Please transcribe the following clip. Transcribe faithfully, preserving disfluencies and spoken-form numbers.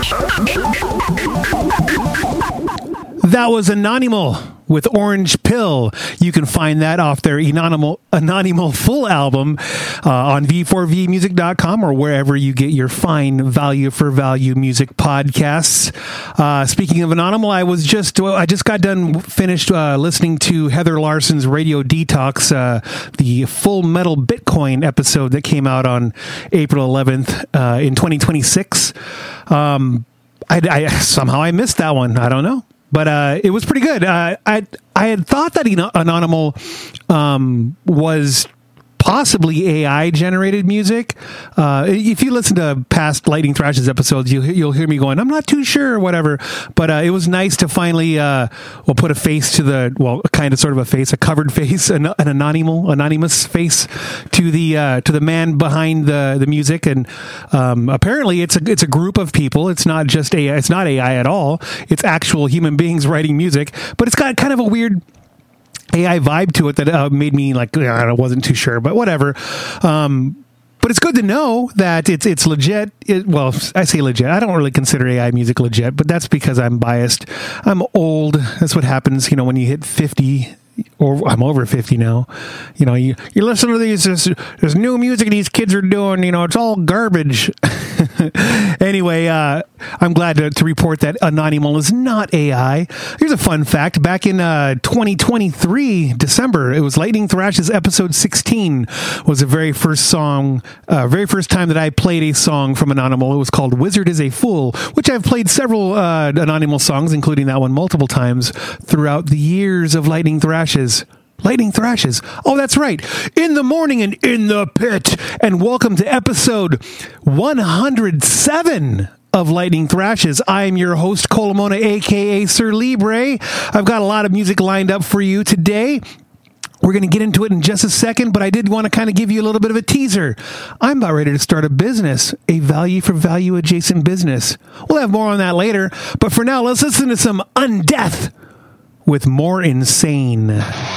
That was Anonymal with Orange Pill. You can find that off their Anonymal, Anonymal full album uh, on v four v music dot com or wherever you get your fine value for value music podcasts. Uh, speaking of Anonymal, I was just I just got done finished uh, listening to Heather Larson's Radio Detox, uh, the Full Metal Bitcoin episode that came out on April eleventh uh, in twenty twenty-six. Um, I, I somehow I missed that one. I don't know. But uh, it was pretty good. Uh, I I had thought that Anonymal um, was possibly A I generated music. Uh, if you listen to past Lightning Thrashes episodes, you'll you'll hear me going, I'm not too sure or whatever. But uh, it was nice to finally uh, well put a face to the well, kind of sort of a face, a covered face, an, an anonymal anonymous face to the uh, to the man behind the the music. And um, apparently, it's a it's a group of people. It's not just A I. It's not A I at all. It's actual human beings writing music. But it's got kind of a weird A I vibe to it that uh, made me like I wasn't too sure, but whatever. Um, but it's good to know that it's it's legit. It, well, I say legit. I don't really consider A I music legit, but that's because I'm biased. I'm old. That's what happens, you know, when you hit fifty. Or I'm over fifty now. You know, you, you listen to these, this, this new music these kids are doing, you know, it's all garbage. Anyway, uh, I'm glad to, to report that Anonymal is not A I. Here's a fun fact. Back in uh, twenty twenty-three, December, it was Lightning Thrashes episode sixteen was the very first song, uh, very first time that I played a song from Anonymal. It was called Wizard is a Fool, which I've played several uh, Anonymal songs, including that one multiple times throughout the years of Lightning Thrashes. Lightning Thrashes. Oh, that's right. In the morning and in the pit. And welcome to episode one hundred seven of Lightning Thrashes. I'm your host, Colomona, a k a. Sir Libre. I've got a lot of music lined up for you today. We're going to get into it in just a second, but I did want to kind of give you a little bit of a teaser. I'm about ready to start a business, a value for value adjacent business. We'll have more on that later. But for now, let's listen to some Undeath with More Insane.